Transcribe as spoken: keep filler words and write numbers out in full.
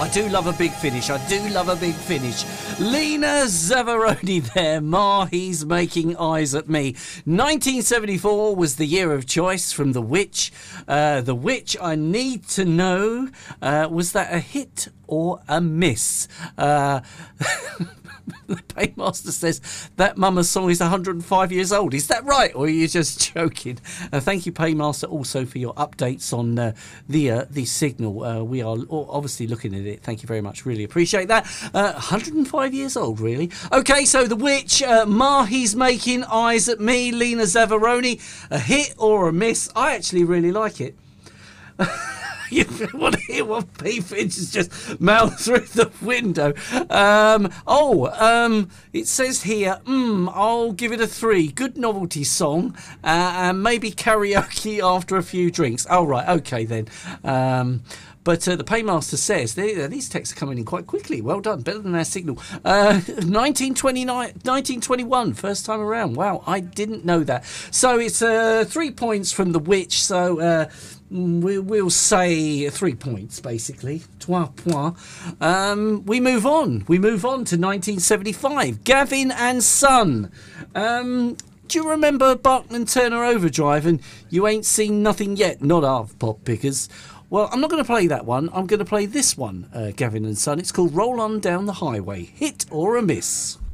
I do love a big finish. I do love a big finish. Lena Zavaroni there. Ma, he's making eyes at me. nineteen seventy-four was the year of choice from The Witch. Uh, the Witch, I need to know, uh, was that a hit or a miss? Uh, the Paymaster says that Mama's song is one hundred five years old. Is that right, or are you just joking? Uh, thank you, Paymaster, also for your updates on uh, the uh, the signal. Uh, we are obviously looking at it. Thank you very much. Really appreciate that. Uh, one hundred five years old, really. Okay, so The Witch, uh, Mahi's making eyes at me. Lena Zavaroni, a hit or a miss? I actually really like it. You want to hear what P. Finch has just mouthed through the window? Um, oh, um, it says here, mm, I'll give it a three. Good novelty song, uh, and maybe karaoke after a few drinks. Oh, right, okay then. Um, But uh, the Paymaster says, they, uh, these texts are coming in quite quickly. Well done, better than our signal. Uh, nineteen twenty-nine, nineteen twenty-one, first time around. Wow, I didn't know that. So it's uh, three points from The Witch. So uh, we, we'll say three points, basically. Trois points. Um, we move on. We move on to nineteen seventy-five. Gavin and Son. Um... Do you remember Bachman Turner Overdrive and You Ain't Seen Nothing Yet? Not half pop pickers. Well, I'm not going to play that one. I'm going to play this one, uh, Gavin and Son. It's called Roll On Down the Highway. Hit or a miss?